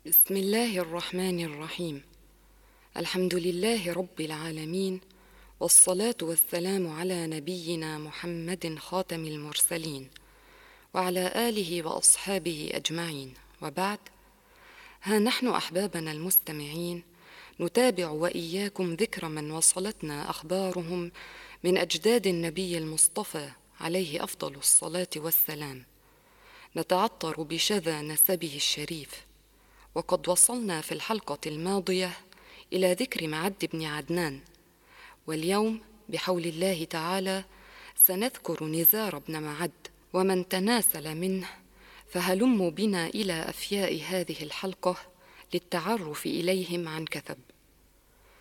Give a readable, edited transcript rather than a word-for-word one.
بسم الله الرحمن الرحيم. الحمد لله رب العالمين، والصلاة والسلام على نبينا محمد خاتم المرسلين وعلى آله وأصحابه أجمعين، وبعد. ها نحن أحبابنا المستمعين نتابع وإياكم ذكر من وصلتنا أخبارهم من أجداد النبي المصطفى عليه أفضل الصلاة والسلام، نتعطر بشذا نسبه الشريف. وقد وصلنا في الحلقة الماضية إلى ذكر معد بن عدنان، واليوم بحول الله تعالى سنذكر نزار بن معد ومن تناسل منه، فهلموا بنا إلى أفياء هذه الحلقة للتعرف إليهم عن كثب.